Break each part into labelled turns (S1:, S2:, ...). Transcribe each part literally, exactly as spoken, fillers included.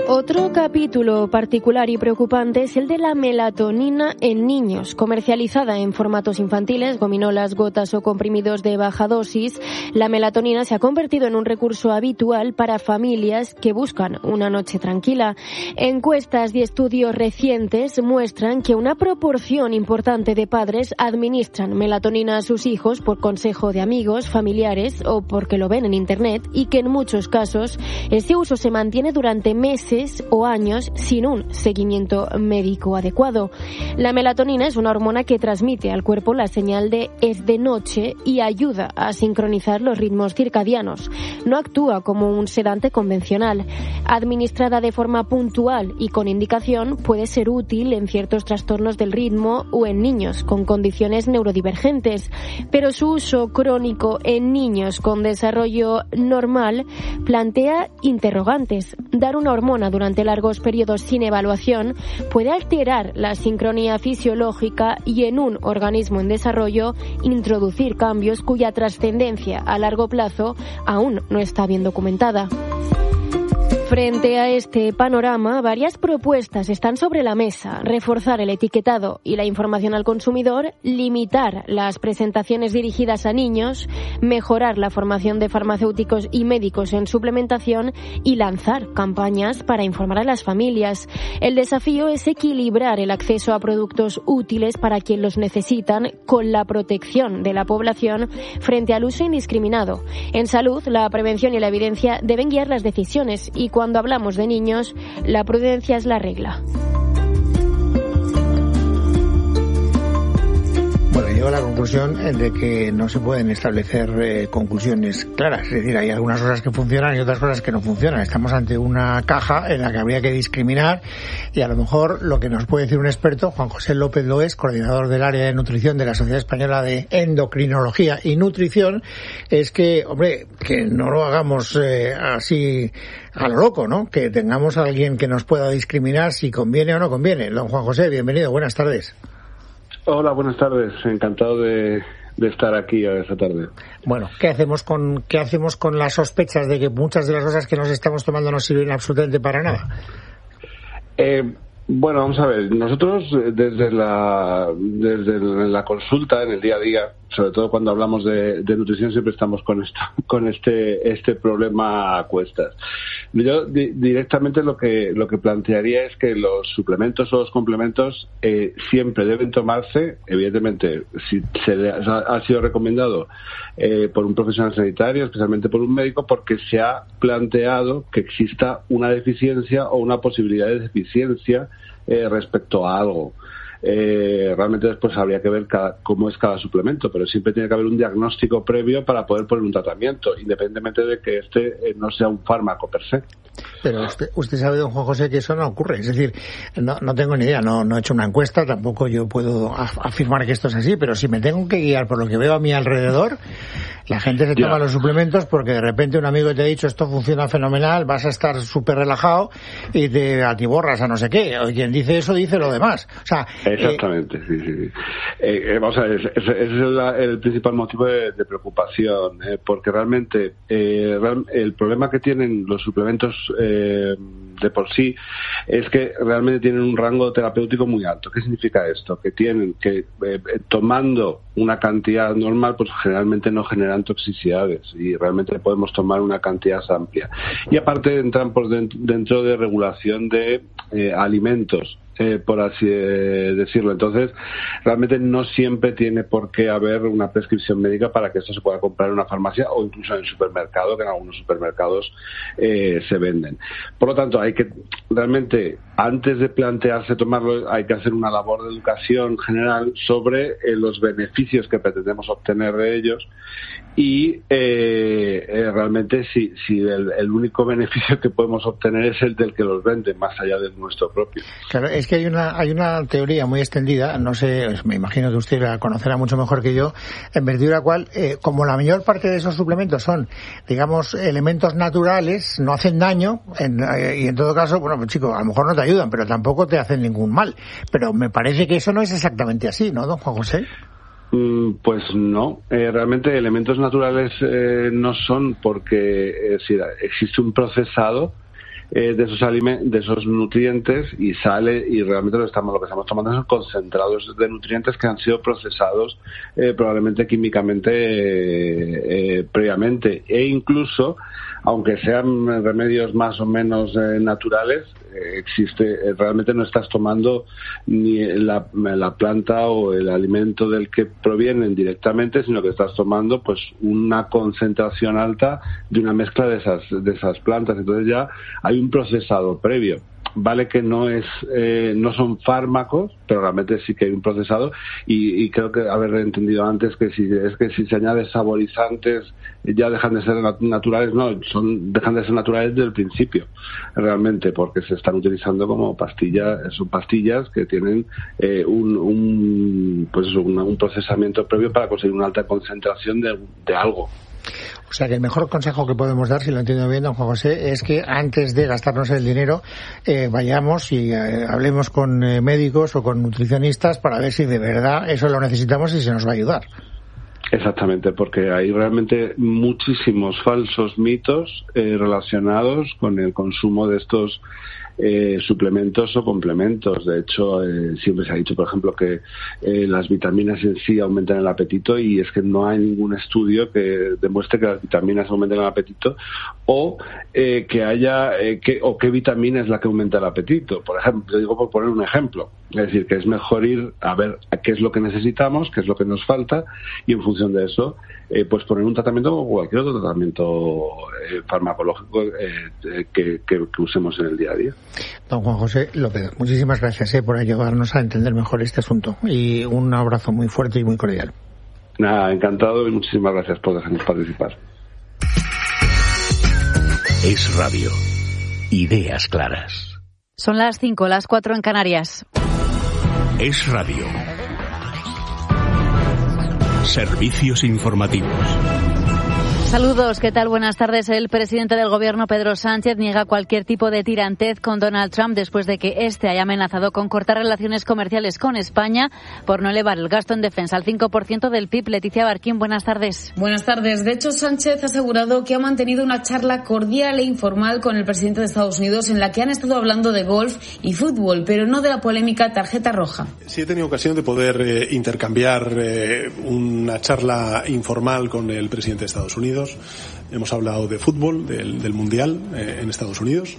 S1: Otro capítulo particular y preocupante es el de la melatonina en niños. Comercializada en formatos infantiles, gominolas, gotas o comprimidos de baja dosis, la melatonina se ha convertido en un recurso habitual para familias que buscan una noche tranquila. Encuestas y estudios recientes muestran que una proporción importante de padres administran melatonina a sus hijos por consejo de amigos, familiares o porque lo ven en Internet, y que en muchos casos ese uso se mantiene durante meses o años sin un seguimiento médico adecuado. La melatonina es una hormona que transmite al cuerpo la señal de es de noche y ayuda a sincronizar los ritmos circadianos. No actúa como un sedante convencional. Administrada de forma puntual y con indicación, puede ser útil en ciertos trastornos del ritmo o en niños con condiciones neurodivergentes, pero su uso crónico en niños con desarrollo normal plantea interrogantes. Dar una hormona durante largos periodos sin evaluación puede alterar la sincronía fisiológica y en un organismo en desarrollo introducir cambios cuya trascendencia a largo plazo aún no está bien documentada. Frente a este panorama, varias propuestas están sobre la mesa. Reforzar el etiquetado y la información al consumidor, limitar las presentaciones dirigidas a niños, mejorar la formación de farmacéuticos y médicos en suplementación y lanzar campañas para informar a las familias. El desafío es equilibrar el acceso a productos útiles para quienes los necesitan con la protección de la población frente al uso indiscriminado. En salud, la prevención y la evidencia deben guiar las decisiones y cuando hablamos de niños, la prudencia es la regla.
S2: Bueno, llego a la conclusión de que no se pueden establecer eh, conclusiones claras. Es decir, hay algunas cosas que funcionan y otras cosas que no funcionan. Estamos ante una caja en la que habría que discriminar y a lo mejor lo que nos puede decir un experto, Juan José López Loes, coordinador del área de nutrición de la Sociedad Española de Endocrinología y Nutrición, es que, hombre, que no lo hagamos eh, así a lo loco, ¿no? Que tengamos a alguien que nos pueda discriminar si conviene o no conviene. Don Juan José, bienvenido, buenas tardes.
S3: Hola, buenas tardes. Encantado de, de estar aquí esta tarde.
S2: Bueno, ¿qué hacemos con qué hacemos con las sospechas de que muchas de las cosas que nos estamos tomando no sirven absolutamente para nada?
S3: Eh, bueno, vamos a ver. Nosotros desde la desde la consulta en el día a día, sobre todo cuando hablamos de, de nutrición, siempre estamos con esto, con este este problema a cuestas. Yo di, directamente lo que lo que plantearía es que los suplementos o los complementos eh, siempre deben tomarse, evidentemente, si se le ha, ha sido recomendado eh, por un profesional sanitario, especialmente por un médico, porque se ha planteado que exista una deficiencia o una posibilidad de deficiencia eh, respecto a algo. Eh, realmente después habría que ver cada, cómo es cada suplemento, pero siempre tiene que haber un diagnóstico previo para poder poner un tratamiento, independientemente de que este eh, no sea un fármaco per se.
S2: Pero usted, usted sabe, don Juan José, que eso no ocurre. Es decir, no, no tengo ni idea, no, no he hecho una encuesta, tampoco yo puedo af- afirmar que esto es así, pero si me tengo que guiar por lo que veo a mi alrededor, la gente se toma yeah. los suplementos porque de repente un amigo te ha dicho esto funciona fenomenal, vas a estar súper relajado y te atiborras a no sé qué. O quien dice eso dice lo demás. O sea,
S3: exactamente, eh, sí, sí. sí. Eh, eh, vamos a ver, ese, ese es el, el principal motivo de, de preocupación, eh, porque realmente eh, real, el problema que tienen los suplementos eh, de por sí es que realmente tienen un rango terapéutico muy alto. ¿Qué significa esto? Que tienen que, eh, tomando una cantidad normal, pues generalmente no generan toxicidades y realmente podemos tomar una cantidad amplia. Y aparte entran por dentro, dentro de regulación de eh, alimentos. Eh, por así eh, decirlo. Entonces, realmente no siempre tiene por qué haber una prescripción médica para que esto se pueda comprar en una farmacia o incluso en el supermercado, que en algunos supermercados eh, se venden. Por lo tanto, hay que realmente, antes de plantearse tomarlo, hay que hacer una labor de educación general sobre eh, los beneficios que pretendemos obtener de ellos y eh, eh, realmente si, si el, el único beneficio que podemos obtener es el del que los vende, más allá del nuestro propio.
S2: Claro, es que hay una hay una teoría muy extendida, no sé, me imagino que usted la conocerá mucho mejor que yo, en virtud de la cual, eh, como la mayor parte de esos suplementos son, digamos, elementos naturales, no hacen daño, en, eh, y en todo caso, bueno, pues chicos, a lo mejor no te ayudan, pero tampoco te hacen ningún mal. Pero me parece que eso no es exactamente así, ¿no, don Juan José?
S3: Pues no, eh, realmente elementos naturales eh, no son porque eh, si existe un procesado eh, de esos alimentos, de esos nutrientes, y sale y realmente lo estamos lo que estamos tomando son concentrados de nutrientes que han sido procesados eh, probablemente químicamente eh, eh, previamente, e incluso aunque sean remedios más o menos eh, naturales, eh, existe, eh, realmente no estás tomando ni la, la planta o el alimento del que provienen directamente, sino que estás tomando pues una concentración alta de una mezcla de esas, de esas plantas. Entonces ya hay un procesado previo. Vale que no es eh, no son fármacos, pero realmente sí que hay un procesado, y, y creo que haber entendido antes que si es que si se añade saborizantes ya dejan de ser naturales. No, son dejan de ser naturales desde el principio, realmente, porque se están utilizando como pastillas, son pastillas que tienen eh, un, un pues eso, un, un procesamiento previo para conseguir una alta concentración de, de algo.
S2: O sea que el mejor consejo que podemos dar, si lo entiendo bien, don Juan José, es que antes de gastarnos el dinero eh, vayamos y eh, hablemos con eh, médicos o con nutricionistas para ver si de verdad eso lo necesitamos y se nos va a ayudar.
S3: Exactamente, porque hay realmente muchísimos falsos mitos eh, relacionados con el consumo de estos Eh, suplementos o complementos. De hecho, eh, siempre se ha dicho, por ejemplo, que eh, las vitaminas en sí aumentan el apetito, y es que no hay ningún estudio que demuestre que las vitaminas aumenten el apetito, o eh, que haya eh, que, o qué vitamina es la que aumenta el apetito. Por ejemplo, yo digo por poner un ejemplo, es decir, que es mejor ir a ver a qué es lo que necesitamos, qué es lo que nos falta, y en función de eso eh, pues poner un tratamiento o cualquier otro tratamiento eh, farmacológico eh, que, que, que usemos en el día a día.
S2: Don Juan José López, muchísimas gracias eh, por ayudarnos a entender mejor este asunto, y un abrazo muy fuerte y muy cordial.
S3: Nada, encantado, y muchísimas gracias por dejarnos participar.
S4: Es Radio. Ideas claras.
S5: Son las cinco, las cuatro en Canarias.
S4: Es Radio. Servicios informativos.
S5: Saludos, ¿qué tal? Buenas tardes. El presidente del Gobierno, Pedro Sánchez, niega cualquier tipo de tirantez con Donald Trump después de que éste haya amenazado con cortar relaciones comerciales con España por no elevar el gasto en defensa al cinco por ciento del P I B. Leticia Barquín, buenas tardes.
S6: Buenas tardes. De hecho, Sánchez ha asegurado que ha mantenido una charla cordial e informal con el presidente de Estados Unidos en la que han estado hablando de golf y fútbol, pero no de la polémica tarjeta roja.
S7: Sí, he tenido ocasión de poder eh, intercambiar eh, una charla informal con el presidente de Estados Unidos. Hemos hablado de fútbol, del, del Mundial eh, en Estados Unidos.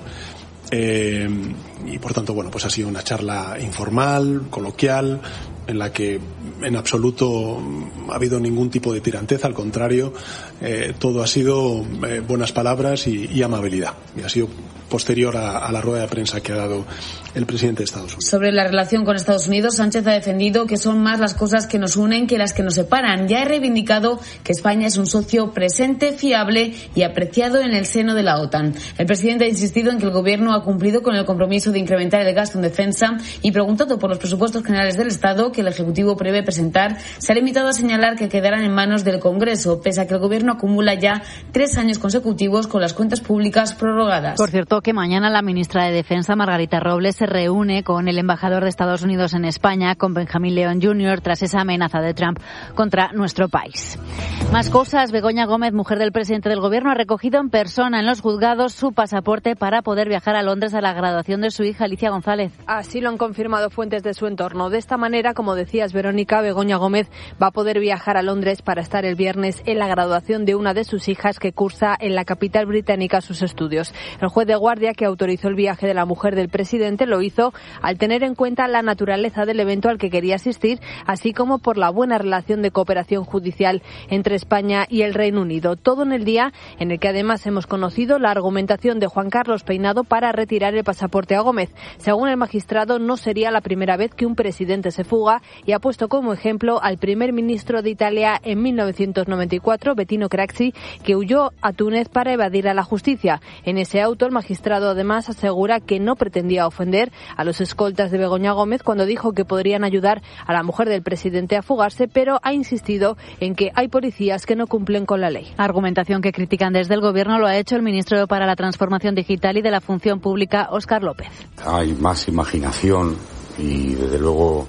S7: Eh, y por tanto, bueno, pues ha sido una charla informal, coloquial, en la que en absoluto ha habido ningún tipo de tirantez, al contrario, eh, todo ha sido eh, buenas palabras y, y amabilidad. Y ha sido posterior a, a la rueda de prensa que ha dado el presidente de Estados Unidos.
S6: Sobre la relación con Estados Unidos, Sánchez ha defendido que son más las cosas que nos unen que las que nos separan. Ya ha reivindicado que España es un socio presente, fiable y apreciado en el seno de la OTAN. El presidente ha insistido en que el Gobierno ha cumplido con el compromiso de incrementar el gasto en defensa, y preguntado por los presupuestos generales del Estado que el Ejecutivo prevé presentar, se ha limitado a señalar que quedarán en manos del Congreso, pese a que el Gobierno acumula ya tres años consecutivos con las cuentas públicas prorrogadas.
S5: Por cierto, que mañana la ministra de Defensa, Margarita Robles, se reúne con el embajador de Estados Unidos en España, con Benjamín León junior, tras esa amenaza de Trump contra nuestro país. Más cosas. Begoña Gómez, mujer del presidente del Gobierno, ha recogido en persona en los juzgados su pasaporte para poder viajar a Londres a la graduación de su hija, Alicia González.
S8: Así lo han confirmado fuentes de su entorno. De esta manera, como decías, Verónica, Begoña Gómez va a poder viajar a Londres para estar el viernes en la graduación de una de sus hijas que cursa en la capital británica sus estudios. El juez de guardia que autorizó el viaje de la mujer del presidente lo hizo al tener en cuenta la naturaleza del evento al que quería asistir, así como por la buena relación de cooperación judicial entre España y el Reino Unido. Todo en el día en el que además hemos conocido la argumentación de Juan Carlos Peinado para retirar el pasaporte a Gómez. Según el magistrado, no sería la primera vez que un presidente se fuga, y ha puesto como ejemplo al primer ministro de Italia en mil novecientos noventa y cuatro, Bettino Craxi, que huyó a Túnez para evadir a la justicia. En ese auto, el magistrado además asegura que no pretendía ofender a los escoltas de Begoña Gómez cuando dijo que podrían ayudar a la mujer del presidente a fugarse, pero ha insistido en que hay policías que no cumplen con la ley.
S5: Argumentación que critican desde el Gobierno lo ha hecho el ministro para la Transformación Digital y de la Función Pública, Óscar López.
S9: Hay más imaginación y, desde luego,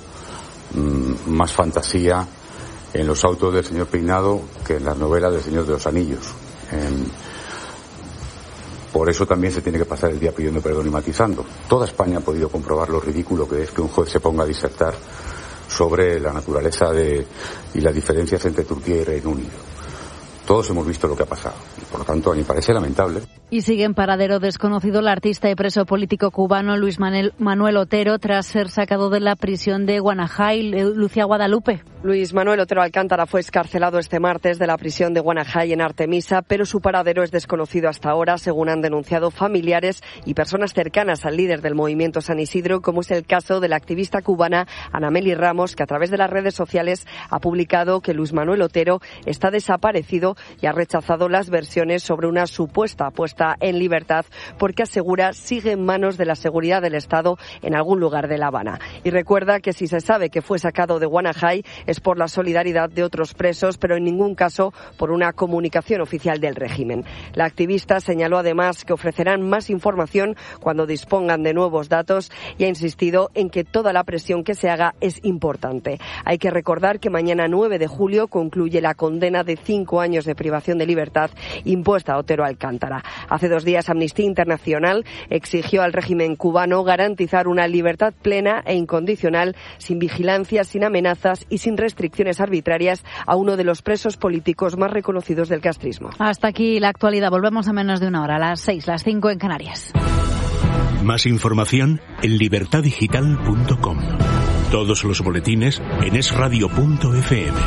S9: mmm, más fantasía en los autos del señor Peinado que en las novelas del Señor de los Anillos. Eh, Por eso también se tiene que pasar el día pidiendo perdón y matizando. Toda España ha podido comprobar lo ridículo que es que un juez se ponga a disertar sobre la naturaleza de, y las diferencias entre Turquía y Reino Unido. Todos hemos visto lo que ha pasado y, por lo tanto, a mí me parece lamentable.
S5: Y sigue en paradero desconocido el artista y preso político cubano Luis Manuel, Manuel Otero tras ser sacado de la prisión de Guanajay. Lucía Guadalupe.
S10: Luis Manuel Otero Alcántara fue excarcelado este martes de la prisión de Guanajay en Artemisa, pero su paradero es desconocido hasta ahora, según han denunciado familiares y personas cercanas al líder del movimiento San Isidro, como es el caso de la activista cubana Anameli Ramos, que a través de las redes sociales ha publicado que Luis Manuel Otero está desaparecido y ha rechazado las versiones sobre una supuesta puesta en libertad porque asegura sigue en manos de la seguridad del Estado en algún lugar de La Habana. Y recuerda que si se sabe que fue sacado de Guanajay es por la solidaridad de otros presos, pero en ningún caso por una comunicación oficial del régimen. La activista señaló además que ofrecerán más información cuando dispongan de nuevos datos y ha insistido en que toda la presión que se haga es importante. Hay que recordar que mañana nueve de julio concluye la condena de cinco años de privación de libertad impuesta a Otero Alcántara. Hace dos días Amnistía Internacional exigió al régimen cubano garantizar una libertad plena e incondicional, sin vigilancia, sin amenazas y sin restricciones arbitrarias a uno de los presos políticos más reconocidos del castrismo.
S5: Hasta aquí la actualidad. Volvemos a menos de una hora, a las seis, las cinco en Canarias.
S4: Más información en libertad digital punto com. Todos los boletines en es radio punto efe eme.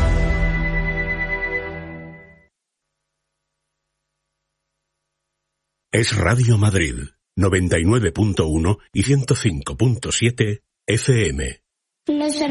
S4: Es Radio Madrid, noventa y nueve punto uno y ciento cinco punto siete efe eme.